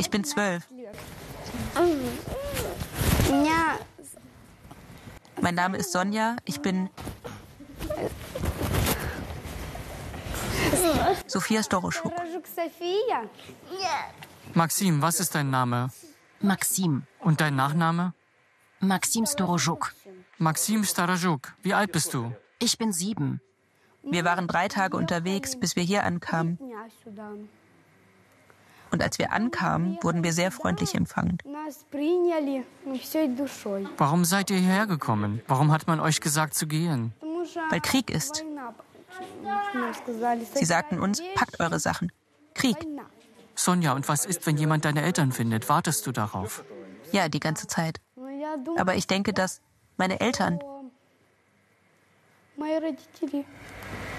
Ich bin 12. Mein Name ist Sonja. Ich bin Sofia Storoschuk. Maxim, was ist dein Name? Maxim. Und dein Nachname? Maxim Storoschuk. Maxim Storoschuk. Wie alt bist du? Ich bin 7. Wir waren 3 Tage unterwegs, bis wir hier ankamen. Und als wir ankamen, wurden wir sehr freundlich empfangen. Warum seid ihr hierher gekommen? Warum hat man euch gesagt zu gehen? Weil Krieg ist. Sie sagten uns, packt eure Sachen. Krieg. Sonja, und was ist, wenn jemand deine Eltern findet? Wartest du darauf? Ja, die ganze Zeit. Aber ich denke, dass meine Eltern